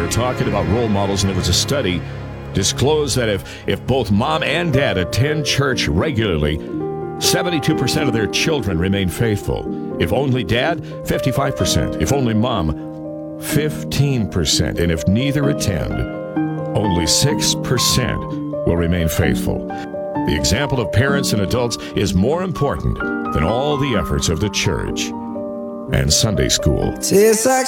talking about role models, and there was a study disclosed that if both mom and dad attend church regularly, 72% of their children remain faithful. If only dad, 55%. If only mom, 15%. And if neither attend, only 6% will remain faithful. The example of parents and adults is more important than all the efforts of the church and Sunday school. Tastes like